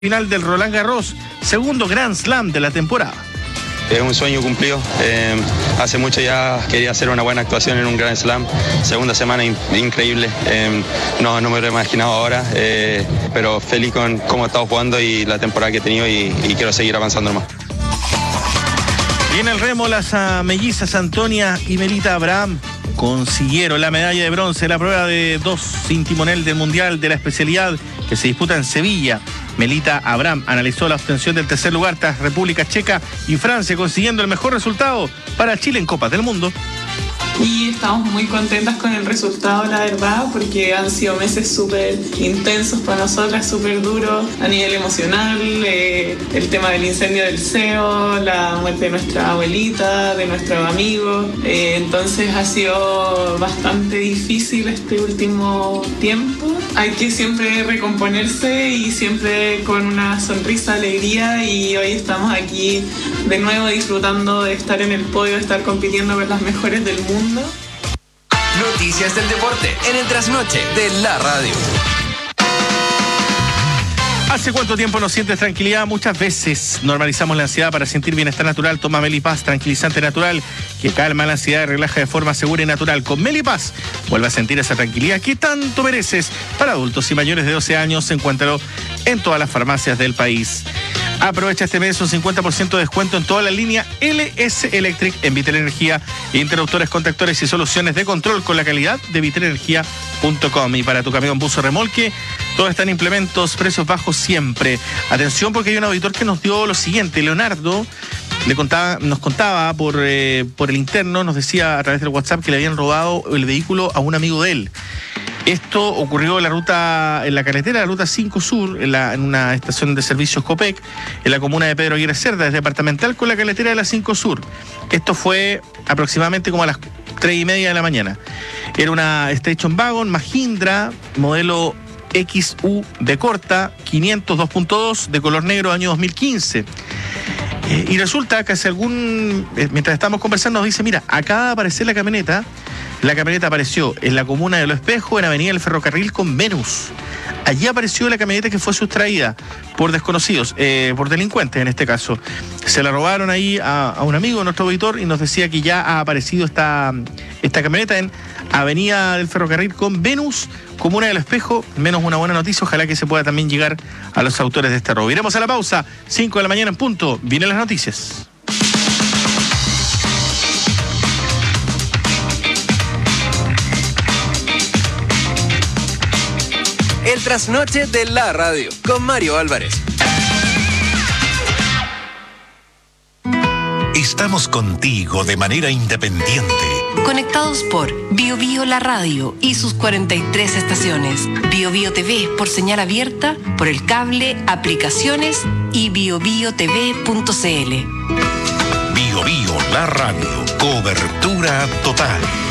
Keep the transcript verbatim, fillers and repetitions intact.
Final del Roland Garros, segundo Grand Slam de la temporada. Es un sueño cumplido. Eh, hace mucho ya quería hacer una buena actuación en un Grand Slam. Segunda semana in, increíble. Eh, no, no me lo he imaginado ahora, eh, pero feliz con cómo he estado jugando y la temporada que he tenido y, y quiero seguir avanzando más. Y en el remo, las uh, mellizas Antonia y Melita Abraham consiguieron la medalla de bronce en la prueba de dos sin timonel del Mundial de la especialidad que se disputa en Sevilla. Melita Abraham analizó la obtención del tercer lugar tras República Checa y Francia, consiguiendo el mejor resultado para Chile en Copas del Mundo. Y estamos muy contentas con el resultado, la verdad, porque han sido meses súper intensos para nosotras, súper duros a nivel emocional, eh, el tema del incendio del C E O, la muerte de nuestra abuelita, de nuestros amigos, eh, entonces ha sido bastante difícil este último tiempo. Hay que siempre recomponerse y siempre con una sonrisa, alegría, y hoy estamos aquí de nuevo disfrutando de estar en el podio, de estar compitiendo con las mejores del mundo. Noticias del deporte en el trasnoche de la radio. ¿Hace cuánto tiempo no sientes tranquilidad? Muchas veces normalizamos la ansiedad para sentir bienestar natural. Toma Melipaz, tranquilizante natural, que calma la ansiedad y relaja de forma segura y natural. Con Melipaz, vuelve a sentir esa tranquilidad que tanto mereces. Para adultos y mayores de doce años, encuéntralo en todas las farmacias del país. Aprovecha este mes un cincuenta por ciento de descuento en toda la línea L S Electric en Vitel Energía, interruptores, contactores y soluciones de control con la calidad de vitel energía punto com. Y para tu camión, bus o remolque, todo está en implementos, precios bajos siempre. Atención, porque hay un auditor que nos dio lo siguiente. Leonardo le contaba, nos contaba por, eh, por el interno, nos decía a través del WhatsApp que le habían robado el vehículo a un amigo de él. Esto ocurrió en la ruta, en la carretera, la ruta cinco Sur, en, la, en una estación de servicios Copec, en la comuna de Pedro Aguirre Cerda, es departamental con la carretera de la cinco Sur. Esto fue aproximadamente como a las tres y media de la mañana. Era una Station Wagon Mahindra, modelo X U de corta, quinientos dos punto dos, de color negro, año dos mil quince. Eh, y resulta que hace algún, eh, mientras estábamos conversando, nos dice, mira, acaba de aparecer la camioneta. La camioneta apareció en la comuna de Los Espejos, en Avenida del Ferrocarril con Venus. Allí apareció la camioneta que fue sustraída por desconocidos, eh, por delincuentes en este caso. Se la robaron ahí a, a un amigo, nuestro auditor, y nos decía que ya ha aparecido esta, esta camioneta en Avenida del Ferrocarril con Venus, comuna de Los Espejos. Menos una buena noticia, ojalá que se pueda también llegar a los autores de este robo. Iremos a la pausa, cinco de la mañana en punto. Vienen las noticias. El trasnoche de la radio con Mario Álvarez. Estamos contigo de manera independiente. Conectados por Bio Bio La Radio y sus cuarenta y tres estaciones. Bio Bio T V por señal abierta, por el cable, aplicaciones y bio bio t v punto c l. Bio Bio La Radio. Cobertura total.